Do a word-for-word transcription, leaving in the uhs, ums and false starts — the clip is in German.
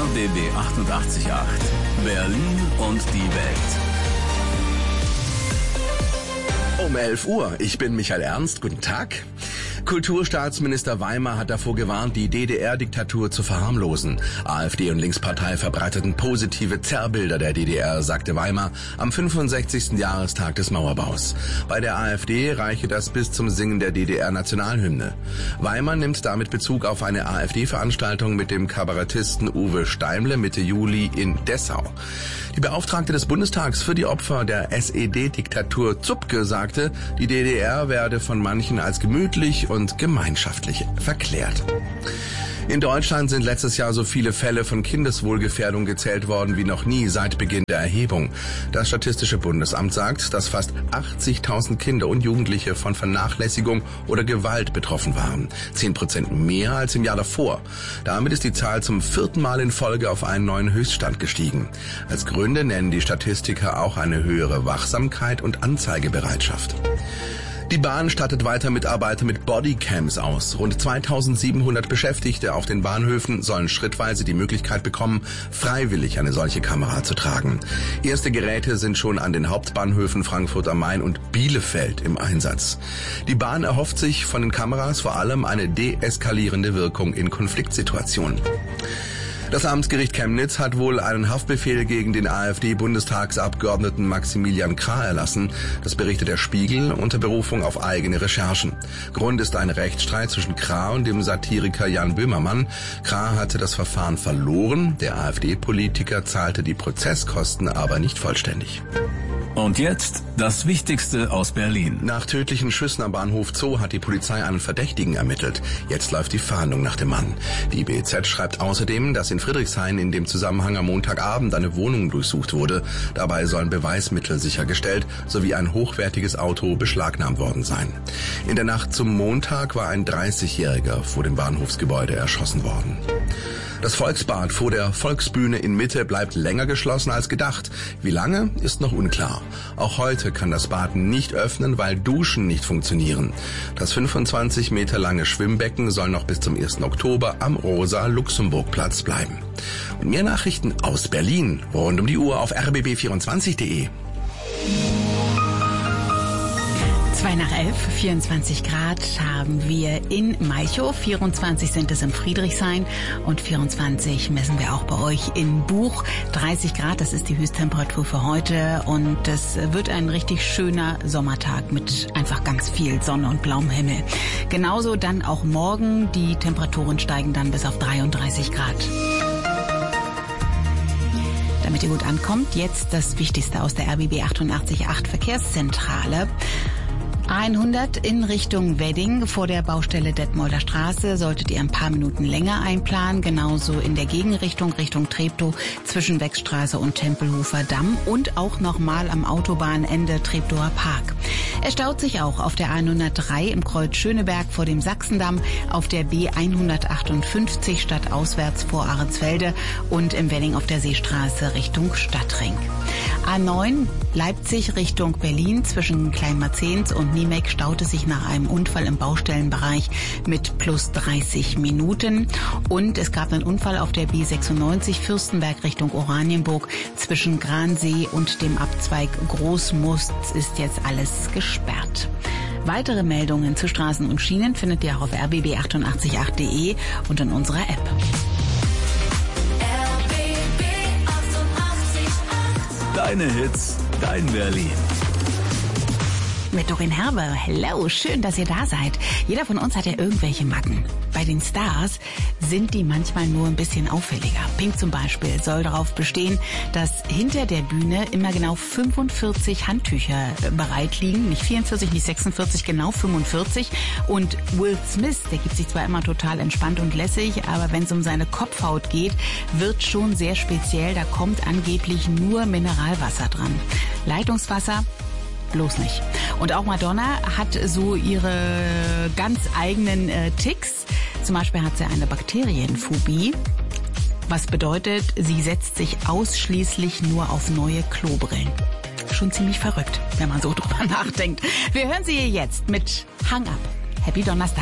B B achtundachtzig Komma acht. Berlin und die Welt. Um elf Uhr. Ich bin Michael Ernst. Guten Tag. Kulturstaatsminister Weimar hat davor gewarnt, die D D R-Diktatur zu verharmlosen. AfD und Linkspartei verbreiteten positive Zerrbilder der D D R, sagte Weimar am fünfundsechzigsten Jahrestag des Mauerbaus. Bei der AfD reiche das bis zum Singen der D D R-Nationalhymne. Weimar nimmt damit Bezug auf eine AfD-Veranstaltung mit dem Kabarettisten Uwe Steimle Mitte Juli in Dessau. Die Beauftragte des Bundestags für die Opfer der S E D-Diktatur Zupke sagte, die D D R werde von manchen als gemütlich und gemeinschaftlich verklärt. In Deutschland sind letztes Jahr so viele Fälle von Kindeswohlgefährdung gezählt worden wie noch nie seit Beginn der Erhebung. Das Statistische Bundesamt sagt, dass fast achtzigtausend Kinder und Jugendliche von Vernachlässigung oder Gewalt betroffen waren. Zehn Prozent mehr als im Jahr davor. Damit ist die Zahl zum vierten Mal in Folge auf einen neuen Höchststand gestiegen. Als Gründe nennen die Statistiker auch eine höhere Wachsamkeit und Anzeigebereitschaft. Die Bahn stattet weiter Mitarbeiter mit Bodycams aus. Rund zweitausendsiebenhundert Beschäftigte auf den Bahnhöfen sollen schrittweise die Möglichkeit bekommen, freiwillig eine solche Kamera zu tragen. Erste Geräte sind schon an den Hauptbahnhöfen Frankfurt am Main und Bielefeld im Einsatz. Die Bahn erhofft sich von den Kameras vor allem eine deeskalierende Wirkung in Konfliktsituationen. Das Amtsgericht Chemnitz hat wohl einen Haftbefehl gegen den AfD-Bundestagsabgeordneten Maximilian Krah erlassen. Das berichtet der Spiegel unter Berufung auf eigene Recherchen. Grund ist ein Rechtsstreit zwischen Krah und dem Satiriker Jan Böhmermann. Krah hatte das Verfahren verloren. Der AfD-Politiker zahlte die Prozesskosten aber nicht vollständig. Und jetzt das Wichtigste aus Berlin. Nach tödlichen Schüssen am Bahnhof Zoo hat die Polizei einen Verdächtigen ermittelt. Jetzt läuft die Fahndung nach dem Mann. Die B Z schreibt außerdem, dass in Friedrichshain in dem Zusammenhang am Montagabend eine Wohnung durchsucht wurde. Dabei sollen Beweismittel sichergestellt sowie ein hochwertiges Auto beschlagnahmt worden sein. In der Nacht zum Montag war ein dreißigjähriger vor dem Bahnhofsgebäude erschossen worden. Das Volksbad vor der Volksbühne in Mitte bleibt länger geschlossen als gedacht. Wie lange, ist noch unklar. Auch heute kann das Bad nicht öffnen, weil Duschen nicht funktionieren. Das fünfundzwanzig Meter lange Schwimmbecken soll noch bis zum ersten Oktober am Rosa-Luxemburg-Platz bleiben. Und mehr Nachrichten aus Berlin rund um die Uhr auf r b b vierundzwanzig punkt de. Zwei nach elf, vierundzwanzig Grad haben wir in Malchow, vierundzwanzig sind es in Friedrichshain und vierundzwanzig messen wir auch bei euch in Buch. dreißig Grad, das ist die Höchsttemperatur für heute und es wird ein richtig schöner Sommertag mit einfach ganz viel Sonne und blauem Himmel. Genauso dann auch morgen, die Temperaturen steigen dann bis auf dreiunddreißig Grad. Damit ihr gut ankommt, jetzt das Wichtigste aus der R B B achtundachtzig Komma acht Verkehrszentrale. hundert in Richtung Wedding vor der Baustelle Detmolder Straße solltet ihr ein paar Minuten länger einplanen. Genauso in der Gegenrichtung Richtung Treptow zwischen Wechstraße und Tempelhofer Damm und auch nochmal am Autobahnende Treptower Park. Es staut sich auch auf der hundertdrei im Kreuz Schöneberg vor dem Sachsendamm, auf der B hundertachtundfünfzig stadtauswärts vor Ahrensfelde und im Wedding auf der Seestraße Richtung Stadtring. A neun Leipzig Richtung Berlin zwischen Kleinmarzens und Niemek staute sich nach einem Unfall im Baustellenbereich mit plus dreißig Minuten. Und es gab einen Unfall auf der B sechsundneunzig Fürstenberg Richtung Oranienburg zwischen Gransee und dem Abzweig Großmust ist jetzt alles gesperrt. Weitere Meldungen zu Straßen und Schienen findet ihr auch auf r b b achtundachtzig punkt acht punkt de und in unserer App. Deine Hits, dein Berlin. Mit Doreen Herber. Hello, schön, dass ihr da seid. Jeder von uns hat ja irgendwelche Macken. Bei den Stars sind die manchmal nur ein bisschen auffälliger. Pink zum Beispiel soll darauf bestehen, dass hinter der Bühne immer genau fünfundvierzig Handtücher bereit liegen. Nicht vierundvierzig, nicht sechsundvierzig, genau fünfundvierzig. Und Will Smith, der gibt sich zwar immer total entspannt und lässig, aber wenn es um seine Kopfhaut geht, wird schon sehr speziell. Da kommt angeblich nur Mineralwasser dran. Leitungswasser bloß nicht. Und auch Madonna hat so ihre ganz eigenen äh, Ticks. Zum Beispiel hat sie eine Bakterienphobie, was bedeutet, sie setzt sich ausschließlich nur auf neue Klobrillen. Schon ziemlich verrückt, wenn man so drüber nachdenkt. Wir hören sie jetzt mit Hang Up. Happy Donnerstag.